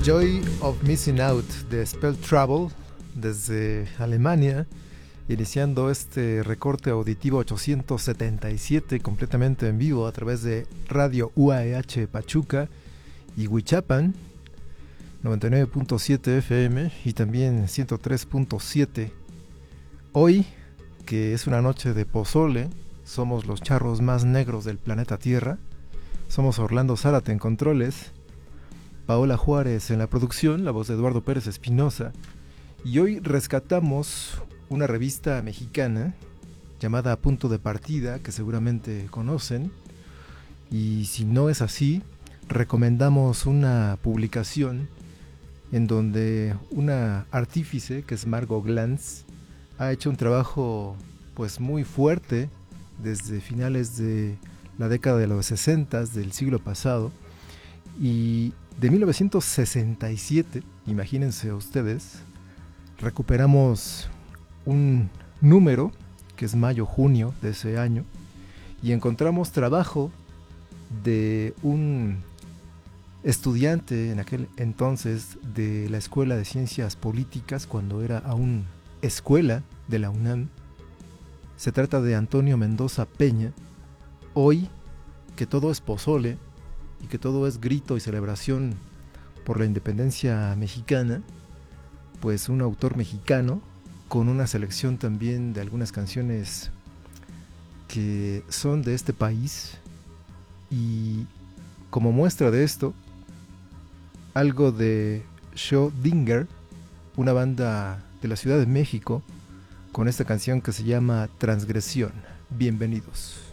Joy of Missing Out de Spell Travel desde Alemania, iniciando este recorte auditivo 877 completamente en vivo a través de Radio UAEH Pachuca y Huichapan 99.7 FM y también 103.7. Hoy, que es una noche de pozole, somos los charros más negros del planeta Tierra. Somos Orlando Zárate en controles, Paola Juárez en la producción, la voz de Eduardo Pérez Espinosa, y hoy rescatamos una revista mexicana llamada Punto de Partida, que seguramente conocen, y si no es así, recomendamos una publicación en donde una artífice, que es Margot Glantz, ha hecho un trabajo pues muy fuerte desde finales de la década de los 60 del siglo pasado, y de 1967, imagínense ustedes, recuperamos un número que es mayo-junio de ese año y encontramos trabajo de un estudiante en aquel entonces de la Escuela de Ciencias Políticas, cuando era aún escuela de la UNAM. Se trata de Antonio Mendoza Peña. Hoy, que todo es pozole y que todo es grito y celebración por la independencia mexicana, pues un autor mexicano con una selección también de algunas canciones que son de este país, y como muestra de esto, algo de Schrödinger, una banda de la Ciudad de México, con esta canción que se llama Transgresión. Bienvenidos.